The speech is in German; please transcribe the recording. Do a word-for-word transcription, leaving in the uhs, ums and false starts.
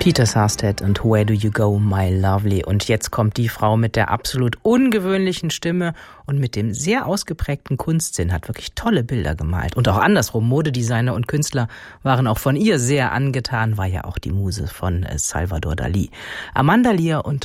Peter Sarstedt und Where Do You Go, My Lovely. Und jetzt kommt die Frau mit der absolut ungewöhnlichen Stimme und mit dem sehr ausgeprägten Kunstsinn, hat wirklich tolle Bilder gemalt. Und auch andersrum, Modedesigner und Künstler waren auch von ihr sehr angetan, war ja auch die Muse von Salvador Dalí. Amanda Lear und